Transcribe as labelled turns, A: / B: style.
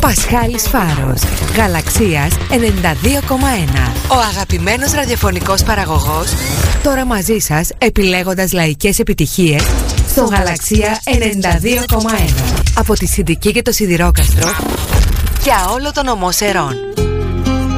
A: Πασχάλης Φάρος, Γαλαξίας 92,1. Ο αγαπημένος ραδιοφωνικός παραγωγός, τώρα μαζί σας επιλέγοντας λαϊκές επιτυχίες στο Γαλαξία 92,1. Από τη Συντική και το Σιδηρόκαστρο για όλο τον ομό Σερών.